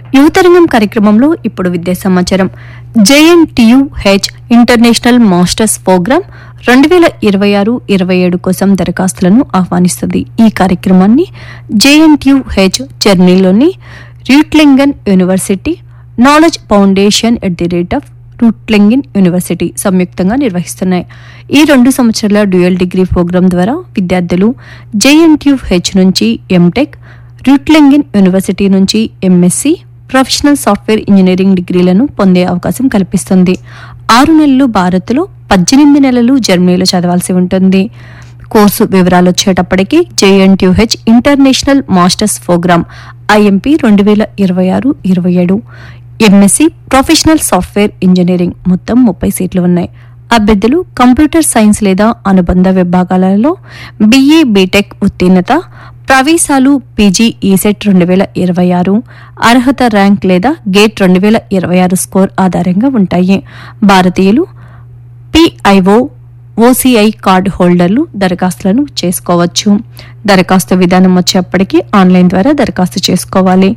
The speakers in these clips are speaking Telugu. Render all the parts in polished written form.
యువతరంగం కార్యక్రమంలో ఇప్పుడు విద్యా సమాచారం. JNTUH ఇంటర్నేషనల్ మాస్టర్స్ ప్రోగ్రాం 2026-27 కోసం దరఖాస్తులను ఆహ్వానిస్తుంది. ఈ కార్యక్రమాన్ని JNTUH జర్మనీలోని రూట్లింగన్ university, knowledge foundation రూట్లింగన్ university సంయుక్తంగా నిర్వహిస్తున్నాయి. ఈ 2 సంవత్సరాల డ్యూయల్ డిగ్రీ ప్రోగ్రాం ద్వారా విద్యార్థులు JNTUH నుంచి ఎంటెక్, రూట్లింగన్ యూనివర్సిటీ నుంచి MSc, ప్రొఫెషనల్ సాఫ్ట్వేర్ ఇంజనీరింగ్ డిగ్రీలను పొందే అవకాశం కల్పిస్తుంది. 6 నెలలు భారత్లో, 18 నెలలు జర్మనీలో చదవాల్సి ఉంటుంది. కోర్సు వివరాలు వచ్చేటప్పటికి JNTUH international masters programme IMP 2026-27, MSc professional software engineering మొత్తం 30 సీట్లు ఉన్నాయి. అభ్యర్థులు కంప్యూటర్ సైన్స్ లేదా అనుబంధ విభాగాలలో BA, BTech ఉత్తీర్ణత, ప్రవేశాలు PG ECET 2026, అర్హత ర్యాంక్ లేదా గేట్ 2026 స్కోర్ ఆధారంగా ఉంటాయి. భారతీయులు, PIO, OCI కార్డు హోల్డర్లు దరఖాస్తులను చేసుకోవచ్చు. దరఖాస్తు విధానం వచ్చేప్పటికీ ఆన్లైన్ ద్వారా దరఖాస్తు చేసుకోవాలి.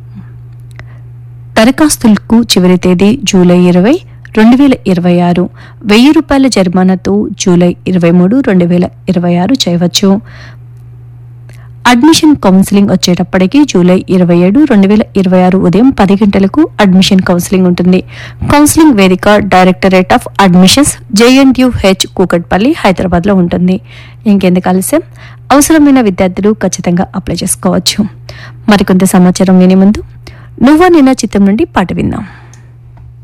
దరఖాస్తులకు చివరి తేదీ జూలై 20, 2026. ₹1000 జరిమానాతో జూలై 23, 2026 చేయవచ్చు. అడ్మిషన్ కౌన్సిలింగ్ వచ్చేటప్పటికి జూలై 27, 2026 ఉదయం 10 గంటలకు అడ్మిషన్ కౌన్సిలింగ్ ఉంటుంది. కౌన్సిలింగ్ వేదిక directorate of admissions, JNTUH Kukatpally, Hyderabad లో ఉంటుంది. ఇంకెందుకు ఆలస్యం, అవసరమైన విద్యార్థులు ఖచ్చితంగా అప్లై చేసుకోవచ్చు. మరికొంత సమాచారం వినే ముందు నువ్వా నేనా చిత్రం నుండి పాట విన్నాం.